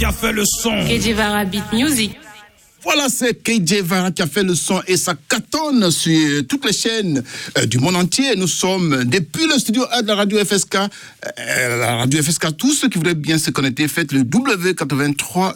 Qui a fait le son. KJ Vara Beat Music. Voilà, c'est KJ Vara qui a fait le son et ça cartonne sur toutes les chaînes du monde entier. Nous sommes depuis le studio A de la radio FSK. La radio FSK, tous ceux qui voudraient bien se connecter, faites le W83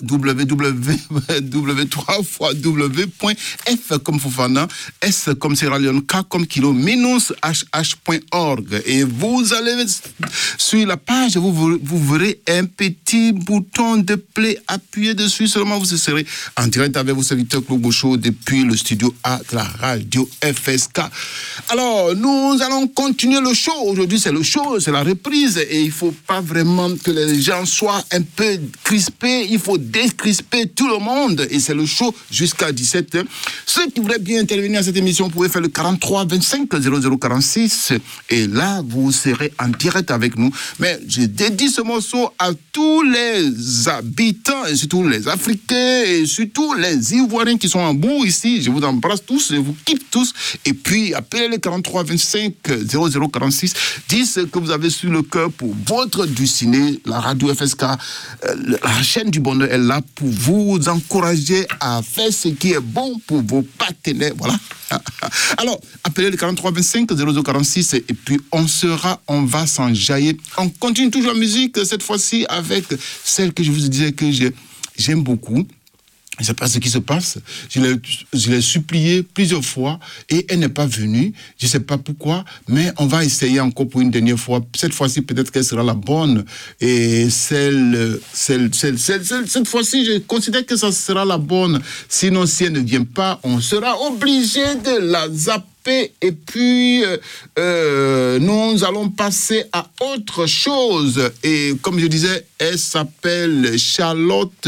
www.f comme Fofana, S comme Sierra Leone, K comme Kilo, -hh.org. Et vous allez sur la page, vous verrez un petit bouton de play. Appuyez dessus seulement, vous serez en direct avec vos serviteurs Claude Bouchot depuis le studio A de la radio FSK. Alors, nous allons continuer le show. Aujourd'hui, c'est le show, c'est la reprise et il ne faut pas vraiment que les gens soient un peu crispés. Il faut décrisper tout le monde et c'est le show jusqu'à 17h. Ceux qui voudraient bien intervenir à cette émission, vous pouvez faire le 43 25 0046 et là, vous serez en direct avec nous. Mais je dédie ce morceau à tous les habitants et surtout les Africains et surtout les Ivoiriens qui sont en bout ici. Je vous embrasse tous, je vous kiffe tous. Et puis, appelez le 43 25 0046. Dites ce que vous avez sur le cœur pour votre du ciné. La radio FSK, la chaîne du bonheur est là pour vous encourager à faire ce qui est bon pour vos partenaires. Voilà. Alors, appelez le 43 25 0046 et puis on va s'enjailler. On continue toujours la musique, cette fois-ci avec celle que je vous disais que j'aime beaucoup. Je ne sais pas ce qui se passe. Je l'ai suppliée plusieurs fois et elle n'est pas venue. Je ne sais pas pourquoi, mais on va essayer encore pour une dernière fois. Cette fois-ci, peut-être qu'elle sera la bonne. Et cette fois-ci, je considère que ça sera la bonne. Sinon, si elle ne vient pas, on sera obligé de la zapper. Et puis, nous allons passer à autre chose. Et comme je disais, elle s'appelle Charlotte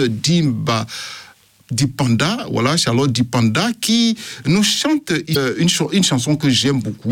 Dipanda, voilà, Charlotte Dipanda, qui nous chante une chanson que j'aime beaucoup.